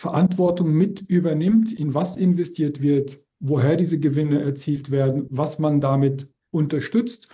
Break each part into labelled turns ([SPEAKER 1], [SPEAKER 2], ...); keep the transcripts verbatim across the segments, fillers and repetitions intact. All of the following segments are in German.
[SPEAKER 1] Verantwortung mit übernimmt, in was investiert wird, woher diese Gewinne erzielt werden, was man damit unterstützt,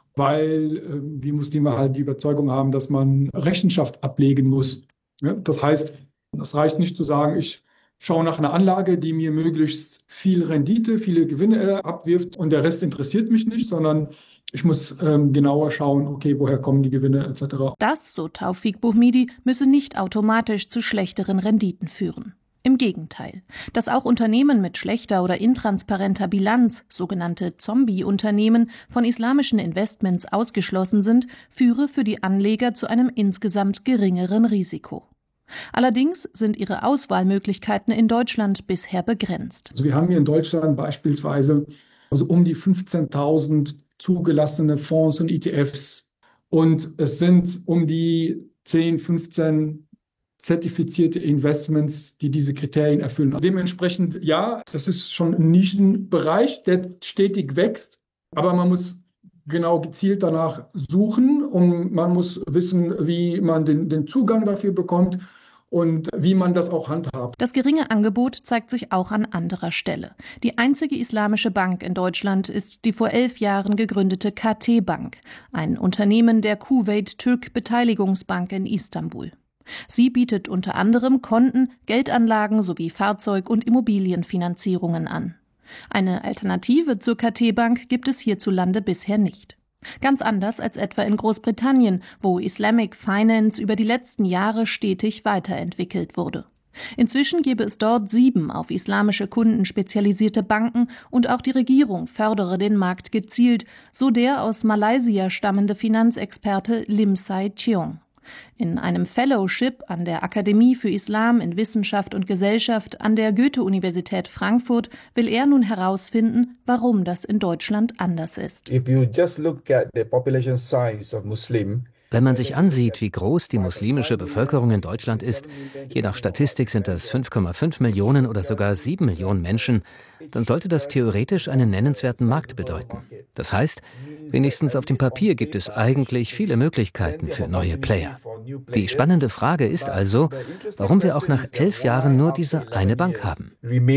[SPEAKER 1] weil äh, wir Muslime halt die Überzeugung haben, dass man Rechenschaft ablegen muss. Ja, das heißt, es reicht nicht zu sagen, ich schaue nach einer Anlage, die mir möglichst viel Rendite, viele Gewinne abwirft und der Rest interessiert mich nicht, sondern ich muss ähm, genauer schauen, okay, woher kommen die Gewinne et cetera.
[SPEAKER 2] Das, so Taufik Boumidi, müsse nicht automatisch zu schlechteren Renditen führen. Im Gegenteil. Dass auch Unternehmen mit schlechter oder intransparenter Bilanz, sogenannte Zombie-Unternehmen, von islamischen Investments ausgeschlossen sind, führe für die Anleger zu einem insgesamt geringeren Risiko. Allerdings sind ihre Auswahlmöglichkeiten in Deutschland bisher begrenzt.
[SPEAKER 1] Also wir haben hier in Deutschland beispielsweise also um die fünfzehntausend zugelassene Fonds und E T Fs. Und es sind um die zehn, fünfzehn zertifizierte Investments, die diese Kriterien erfüllen. Dementsprechend, ja, das ist schon ein Nischenbereich, der stetig wächst. Aber man muss genau gezielt danach suchen und man muss wissen, wie man den, den Zugang dafür bekommt und wie man das auch handhabt.
[SPEAKER 2] Das geringe Angebot zeigt sich auch an anderer Stelle. Die einzige islamische Bank in Deutschland ist die vor elf Jahren gegründete K T Bank, ein Unternehmen der Kuwait Türk Beteiligungsbank in Istanbul. Sie bietet unter anderem Konten, Geldanlagen sowie Fahrzeug- und Immobilienfinanzierungen an. Eine Alternative zur K T Bank gibt es hierzulande bisher nicht. Ganz anders als etwa in Großbritannien, wo Islamic Finance über die letzten Jahre stetig weiterentwickelt wurde. Inzwischen gäbe es dort sieben auf islamische Kunden spezialisierte Banken und auch die Regierung fördere den Markt gezielt, so der aus Malaysia stammende Finanzexperte Lim Sai Cheong. In einem Fellowship an der Akademie für Islam in Wissenschaft und Gesellschaft an der Goethe-Universität Frankfurt will er nun herausfinden, warum das in Deutschland anders ist.
[SPEAKER 3] If you just look at the population size of Muslim,
[SPEAKER 4] Wenn man sich ansieht, wie groß die muslimische Bevölkerung in Deutschland ist, je nach Statistik sind das fünf Komma fünf Millionen oder sogar sieben Millionen Menschen, dann sollte das theoretisch einen nennenswerten Markt bedeuten. Das heißt, wenigstens auf dem Papier gibt es eigentlich viele Möglichkeiten für neue Player. Die spannende Frage ist also, warum wir auch nach elf Jahren nur diese eine Bank haben.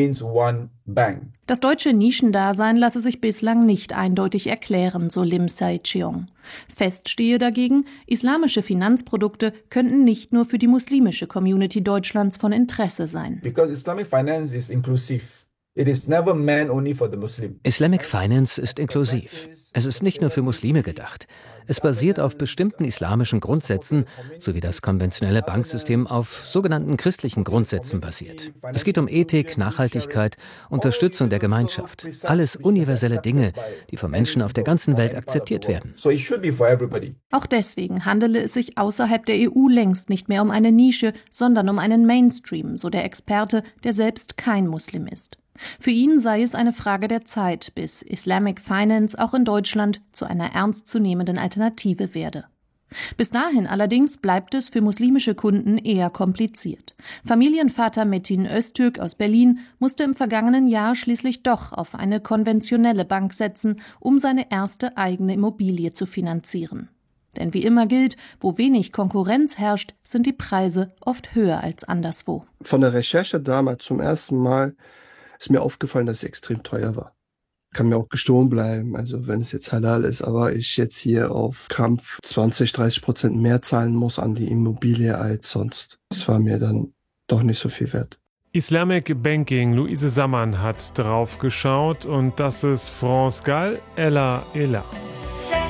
[SPEAKER 2] Das deutsche Nischendasein lasse sich bislang nicht eindeutig erklären, so Lim Sai Cheong. Fest stehe dagegen, islamische Finanzprodukte könnten nicht nur für die muslimische Community Deutschlands von Interesse sein.
[SPEAKER 3] Because Islamic finance is inclusive. It is never meant only for the Muslim.
[SPEAKER 4] Islamic Finance ist inklusiv. Es ist nicht nur für Muslime gedacht. Es basiert auf bestimmten islamischen Grundsätzen, sowie das konventionelle Banksystem auf sogenannten christlichen Grundsätzen basiert. Es geht um Ethik, Nachhaltigkeit, Unterstützung der Gemeinschaft. Alles universelle Dinge, die von Menschen auf der ganzen Welt akzeptiert werden.
[SPEAKER 3] So it should be for everybody.
[SPEAKER 2] Auch deswegen handele es sich außerhalb der E U längst nicht mehr um eine Nische, sondern um einen Mainstream, so der Experte, der selbst kein Muslim ist. Für ihn sei es eine Frage der Zeit, bis Islamic Finance auch in Deutschland zu einer ernstzunehmenden Alternative werde. Bis dahin allerdings bleibt es für muslimische Kunden eher kompliziert. Familienvater Metin Öztürk aus Berlin musste im vergangenen Jahr schließlich doch auf eine konventionelle Bank setzen, um seine erste eigene Immobilie zu finanzieren. Denn wie immer gilt, wo wenig Konkurrenz herrscht, sind die Preise oft höher als anderswo.
[SPEAKER 5] Von der Recherche damals zum ersten Mal ist mir aufgefallen, dass es extrem teuer war. Kann mir auch gestohlen bleiben, also wenn es jetzt halal ist, aber ich jetzt hier auf Krampf zwanzig, dreißig Prozent mehr zahlen muss an die Immobilie als sonst. Das war mir dann doch nicht so viel wert.
[SPEAKER 6] Islamic Banking, Luise Sammann hat drauf geschaut und das ist France Gall, Ella Ella.